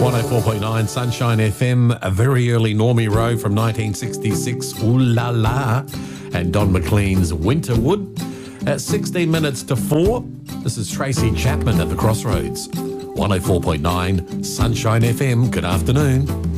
104.9 Sunshine FM, a very early Normie Rowe from 1966, Ooh La La, and Don McLean's Winterwood. At 16 minutes to 4, this is Tracy Chapman at the Crossroads. 104.9 Sunshine FM, good afternoon.